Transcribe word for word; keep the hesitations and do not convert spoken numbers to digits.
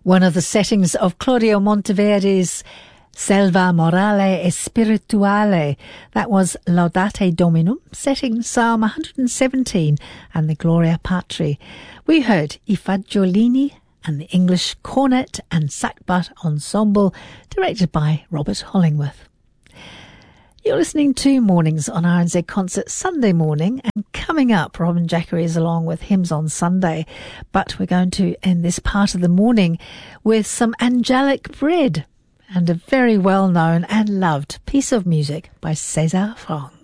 One of the settings of Claudio Monteverdi's Selva Morale e Spirituale. That was Laudate Dominum, setting Psalm one hundred seventeen and the Gloria Patri. We heard I Fagiolini and the English Cornet and Sackbut Ensemble, directed by Robert Hollingworth. You're listening to Mornings on R N Z Concert Sunday morning, and coming up, Robin Jackery is along with Hymns on Sunday, but we're going to end this part of the morning with some Angelic Bread and a very well-known and loved piece of music by César Franck.